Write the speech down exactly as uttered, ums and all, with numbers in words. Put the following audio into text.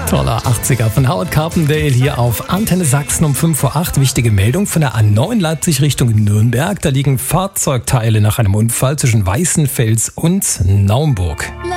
Toller achtziger von Howard Carpendale hier auf Antenne Sachsen um fünf vor acht. Wichtige Meldung von der A neun Leipzig Richtung Nürnberg. Da liegen Fahrzeugteile nach einem Unfall zwischen Weißenfels und Naumburg.